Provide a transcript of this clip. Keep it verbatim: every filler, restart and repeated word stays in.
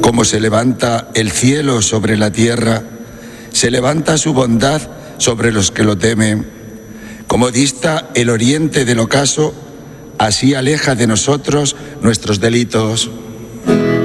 Como se levanta el cielo sobre la tierra, se levanta su bondad sobre los que lo temen. Como dista el oriente del ocaso, así aleja de nosotros nuestros delitos.